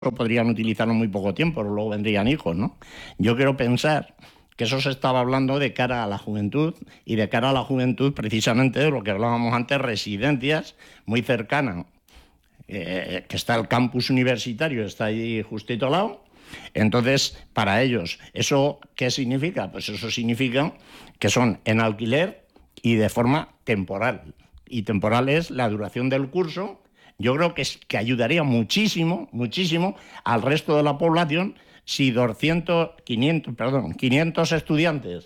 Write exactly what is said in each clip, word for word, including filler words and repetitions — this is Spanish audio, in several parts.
podrían utilizarlo muy poco tiempo, luego vendrían hijos, ¿no? Yo quiero pensar que eso se estaba hablando de cara a la juventud, y de cara a la juventud precisamente de lo que hablábamos antes, residencias muy cercanas, eh, que está el campus universitario, está ahí justito al lado. Entonces, para ellos, ¿eso qué significa? Pues eso significa que son en alquiler y de forma temporal. Y temporal es la duración del curso. Yo creo que, es, que ayudaría muchísimo, muchísimo al resto de la población si doscientos, quinientos, perdón, quinientos estudiantes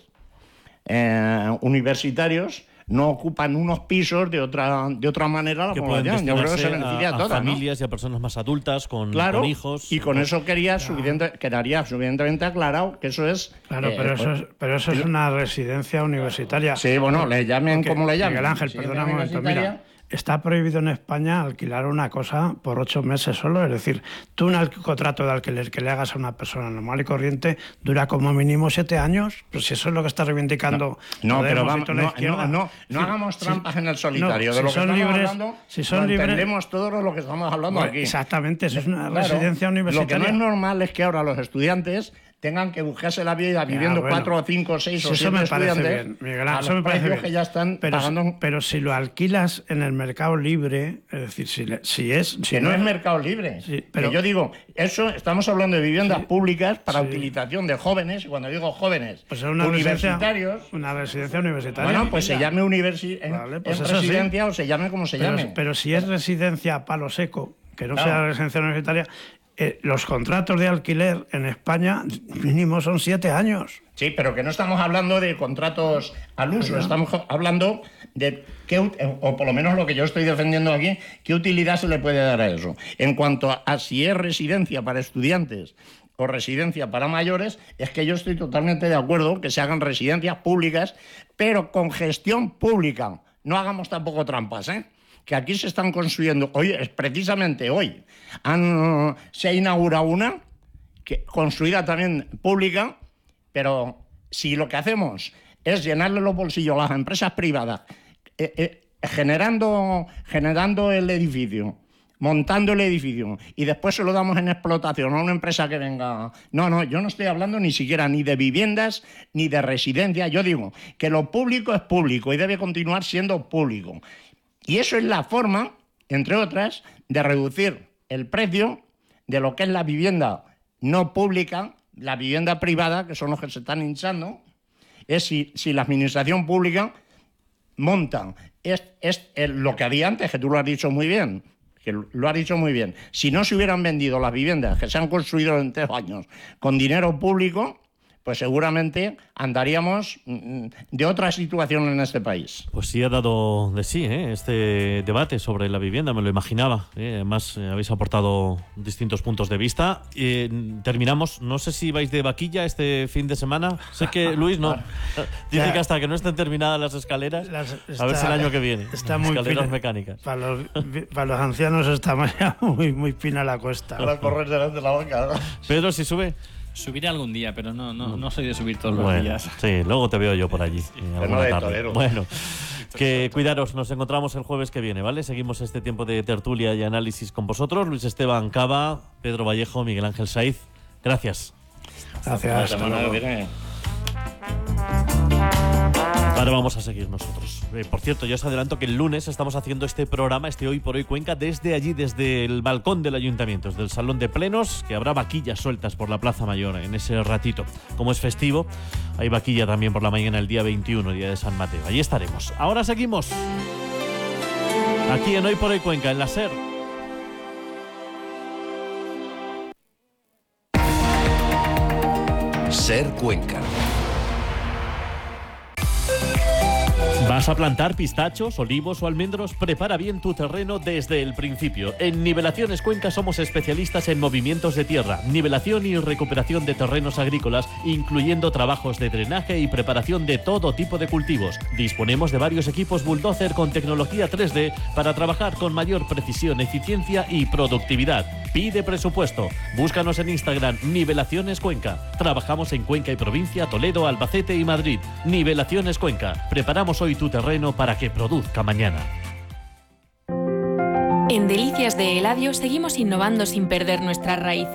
eh, universitarios no ocupan unos pisos de otra de otra manera la que población. Yo creo que se beneficia a, a todas, familias, ¿no? Y a personas más adultas con, claro, con hijos. Y con eso quería suficiente, quedaría suficientemente aclarado que eso es... Claro, eh, pero, eso es, pero eso es una residencia universitaria. Sí, bueno, le llamen Porque, como le llamen. Miguel Ángel, sí, perdona un momento, mira... Está prohibido en España alquilar una cosa por ocho meses solo. Es decir, tú un contrato de alquiler que le hagas a una persona normal y corriente dura como mínimo siete años. Pues si eso es lo que está reivindicando... No, no pero vamos, no, no, no, no hagamos trampas si, en el solitario. No, de lo si que son estamos libres, hablando, si son no libres, entendemos todo lo que estamos hablando bueno, aquí. Exactamente, eso es una claro, residencia universitaria. Lo que no es normal es que ahora los estudiantes tengan que buscarse la vida viviendo bueno, cuatro o cinco, seis si o siete estudiantes bien, Miguel, a eso los me parece precios bien. que ya están pero, pagando. Pero si lo alquilas en el mercado libre, es decir, si, si es... Si que no, no es mercado libre. Sí, pero, que yo digo, eso estamos hablando de viviendas sí, públicas para sí. utilización de jóvenes, y cuando digo jóvenes, pues una universitarios... Residencia, una residencia universitaria. Bueno, pues se llame universi en, vale, pues en residencia sí. o se llame como se pero, llame. Pero si es residencia a palo seco, que no claro. sea residencia universitaria... Eh, los contratos de alquiler en España mínimo son siete años. Sí, pero que no estamos hablando de contratos al uso, ¿no? Estamos hablando de qué, o por lo menos lo que yo estoy defendiendo aquí, qué utilidad se le puede dar a eso. En cuanto a, a si es residencia para estudiantes o residencia para mayores, es que yo estoy totalmente de acuerdo que se hagan residencias públicas, pero con gestión pública. No hagamos tampoco trampas, ¿eh? Que aquí se están construyendo, hoy, precisamente hoy, han, se ha inaugurado una, que, construida también pública, pero si lo que hacemos es llenarle los bolsillos a las empresas privadas, eh, eh, generando, generando el edificio, montando el edificio, y después se lo damos en explotación a una empresa que venga... No, no, yo no estoy hablando ni siquiera ni de viviendas ni de residencias. Yo digo que lo público es público y debe continuar siendo público. Y eso es la forma, entre otras, de reducir el precio de lo que es la vivienda no pública, la vivienda privada, que son los que se están hinchando, es si, si la administración pública monta, es, es lo que había antes, que tú lo has dicho muy bien, que lo has dicho muy bien. Si no se hubieran vendido las viviendas que se han construido en tres años con dinero público, pues seguramente andaríamos de otra situación en este país. Pues sí ha dado de sí, ¿eh? Este debate sobre la vivienda, me lo imaginaba. ¿eh? Además, eh, habéis aportado distintos puntos de vista. Eh, terminamos, no sé si vais de vaquilla este fin de semana. Sé que Luis no. Dice que hasta que no estén terminadas las escaleras, las, está, a ver si el año que viene. Está muy escaleras pina, mecánicas. Para los, para los ancianos está muy, muy fina la cuesta. Para correr delante de la banca, ¿no? Pedro, si sube... Subiré algún día, pero no, no, no soy de subir todos bueno, los días. Sí, luego te veo yo por allí. No de torero. Bueno, que cuidaros, nos encontramos el jueves que viene, ¿vale? Seguimos este tiempo de tertulia y análisis con vosotros. Luis Esteban Cava, Pedro Vallejo, Miguel Ángel Saiz. Gracias. Gracias. Gracias. Ahora vamos a seguir nosotros. Eh, por cierto, ya os adelanto que el lunes estamos haciendo este programa, este Hoy por Hoy Cuenca, desde allí, desde el balcón del ayuntamiento, desde el salón de plenos, que habrá vaquillas sueltas por la Plaza Mayor en ese ratito. Como es festivo, hay vaquilla también por la mañana el día veintiuno, día de San Mateo. Allí estaremos. Ahora seguimos. Aquí en Hoy por Hoy Cuenca, en la SER. SER Cuenca. ¿Vas a plantar pistachos, olivos o almendros? Prepara bien tu terreno desde el principio. En Nivelaciones Cuenca somos especialistas en movimientos de tierra, nivelación y recuperación de terrenos agrícolas, incluyendo trabajos de drenaje y preparación de todo tipo de cultivos. Disponemos de varios equipos bulldozer con tecnología tres D para trabajar con mayor precisión, eficiencia y productividad. Pide presupuesto. Búscanos en Instagram, Nivelaciones Cuenca. Trabajamos en Cuenca y provincia, Toledo, Albacete y Madrid. Nivelaciones Cuenca. Preparamos hoy tu terreno para que produzca mañana. En Delicias de Eladio seguimos innovando sin perder nuestras raíces.